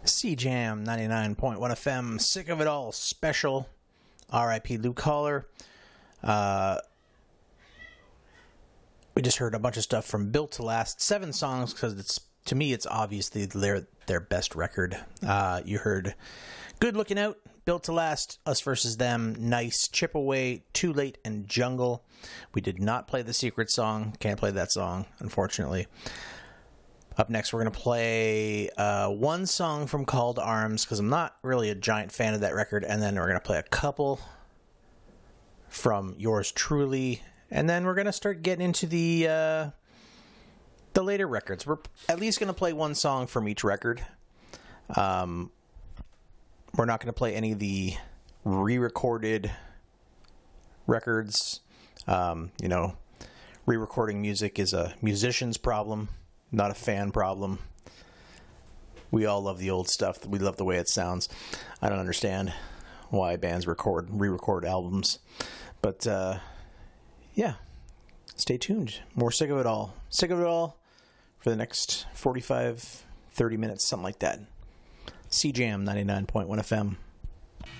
CJAM 99.1 FM, Sick of It All special. R.I.P. Luke Haller. We just heard a bunch of stuff from Built to Last. 7 songs, because to me it's obviously their best record. You heard Good Looking Out, Built to Last, Us Versus Them, Nice, Chip Away, Too Late, and Jungle. We did not play the Secret song. Can't play that song, unfortunately. Up next, we're going to play one song from Call to Arms, because I'm not really a giant fan of that record, and then we're going to play a couple from Yours Truly, and then we're going to start getting into the later records. We're at least going to play one song from each record. We're not going to play any of the re-recorded records. Re-recording music is a musician's problem, not a fan problem. We all love the old stuff. We love the way it sounds. I don't understand why bands re-record albums. But, yeah. Stay tuned. More Sick of It All. Sick of It All for the next 45, 30 minutes, something like that. CJAM 99.1 FM.